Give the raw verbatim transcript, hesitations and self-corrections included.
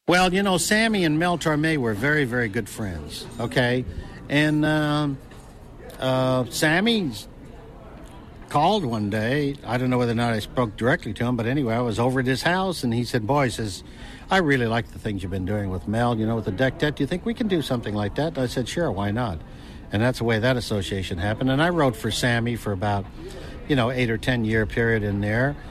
Well, you know, Sammy and Mel Torme were very, very good friends, okay? And um, uh, Sammy called one day. I don't know whether or not I spoke directly to him, but anyway, I was over at his house, and he said, boy, he says, I really like the things you've been doing with Mel, you know, with the deck debt. Do you think we can do something like that? And I said, sure, why not? And that's the way that association happened. And I wrote for Sammy for about, you know, eight or ten year period in there.